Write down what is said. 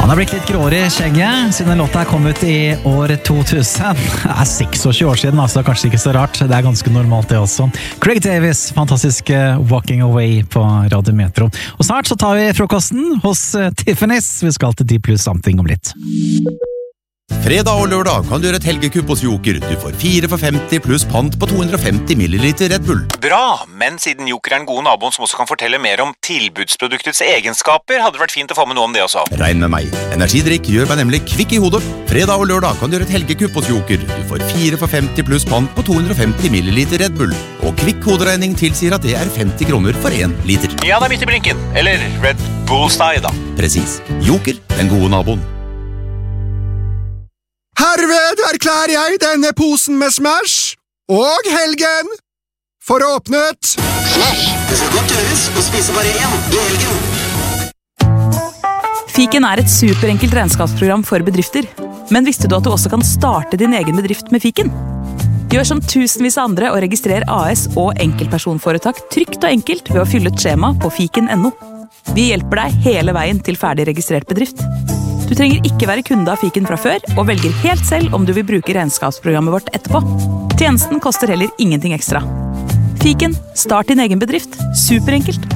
Han har blitt litt gråere i skjegget siden låta kom ut i år 2000. Det 26 år siden, altså kanskje ikke så rart. Det ganske normalt det også. Craig Davis, fantastiske Walking Away på Radio Metro. Og snart så tar vi frokosten hos Tiffany's. Vi skal til Deep Blue Something om litt. Fredag og lørdag kan du gjøre et helgekupp hos Joker. Du får 4 for 50 pluss pant på 250 milliliter Red Bull. Bra, men siden Joker den gode naboen som også kan fortelle mer om tilbudsproduktets egenskaper, hadde det vært fint å få med noe om det også. Regn med meg. Energidrikk gjør meg nemlig kvikk i hodet. Fredag og lørdag kan du gjøre et helgekupp hos Joker. Du får 4 for 50 pluss pant på 250 milliliter Red Bull. Og kvikk hoderegning tilsier at det 50 kroner for 1 liter. Ja, det midt i blinken. Eller Red Bullseye, da. Precis. Joker, den gode naboen. Herved erklærer jeg denne posen med Smash og helgen for åpnet. Smash, det skal godt gjøres å spise bare én i helgen. Fiken et superenkelt regnskapsprogram for bedrifter. Men visste du at du også kan starte din egen bedrift med Fiken? Gjør som tusenvis av andre og registrer AS og enkeltpersonforetak trygt og enkelt ved å fylle et skjema på fiken.no. Vi hjelper deg hele veien til ferdig registrert bedrift. Du trenger ikke være kunde av Fiken fra før, og velger helt selv om du vil bruke regnskapsprogrammet vårt etterpå. Tjenesten koster heller ingenting ekstra. Fiken, start din egen bedrift. Superenkelt.